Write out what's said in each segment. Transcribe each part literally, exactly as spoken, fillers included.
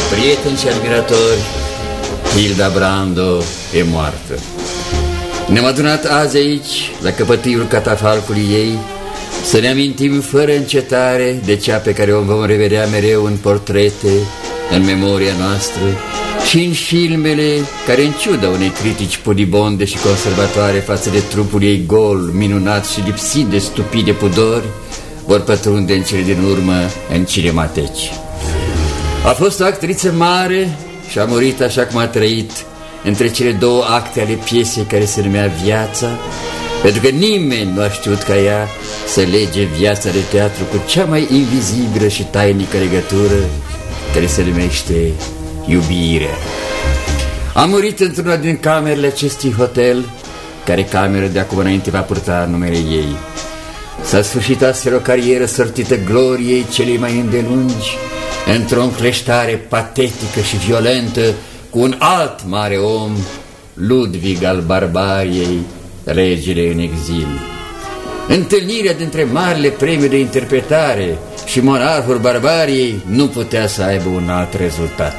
Prieteni și admiratori, Hilda Brando e moartă. Ne-am adunat azi aici, la căpătâiul catafalcului ei, să ne amintim fără încetare de cea pe care o vom revedea mereu în portrete, în memoria noastră și în filmele care, în ciuda unei critici pudibonde și conservatoare față de trupul ei gol, minunat și lipsit de stupide pudori, vor pătrunde în cele din urmă în cinemateci. A fost o actriță mare și a murit așa cum a trăit, între cele două acte ale piesei care se numea Viața, pentru că nimeni nu a știut ca ea să lege viața de teatru cu cea mai invizibilă și tainică legătură, care se numește iubirea. A murit într-una din camerele acestui hotel, care cameră de acum înainte va purta numele ei. S-a sfârșit astfel o carieră sortită gloriei celei mai îndelungi, într-o încleștare patetică și violentă cu un alt mare om, Ludwig al Barbariei, regele în exil. Întâlnirea dintre marile premii de interpretare și monarhul Barbariei nu putea să aibă un alt rezultat.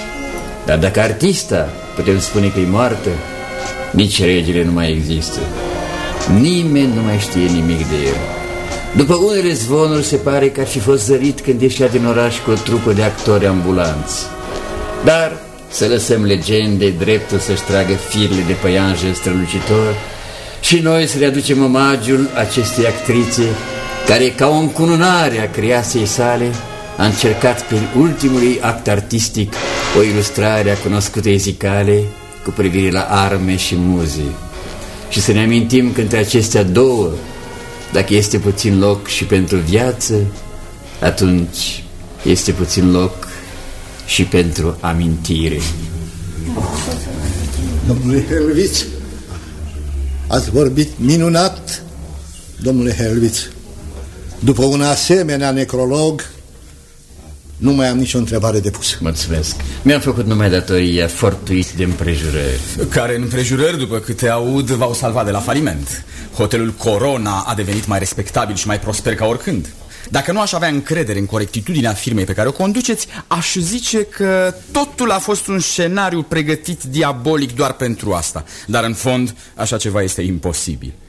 Dar dacă artista putem spune că e moartă, nici regele nu mai există. Nimeni nu mai știe nimic de el. După unele zvonuri se pare că ar fi fost zărit când ieșea din oraș cu o trupă de actori ambulanți. Dar să lăsăm legende dreptul să-și tragă firele de păianjen strălucitor și noi să le aducem omagiul acestei actrițe care, ca o încununare a creației sale, a încercat prin ultimul ei act artistic o ilustrare a cunoscutei zicale cu privire la arme și muze. Și să ne amintim că între acestea două, dacă este puțin loc și pentru viață, atunci este puțin loc și pentru amintire. Domnule Helviț, ați vorbit minunat, domnule Helviț. După un asemenea necrolog, nu mai am nicio întrebare de pus. Mulțumesc. Mi-am făcut numai datoria fortuit de împrejurări. Care împrejurări, după câte aud, v-au salvat de la faliment. Hotelul Corona a devenit mai respectabil și mai prosper ca oricând. Dacă nu aș avea încredere în corectitudinea firmei pe care o conduceți, aș zice că totul a fost un scenariu pregătit diabolic doar pentru asta. Dar în fond, așa ceva este imposibil.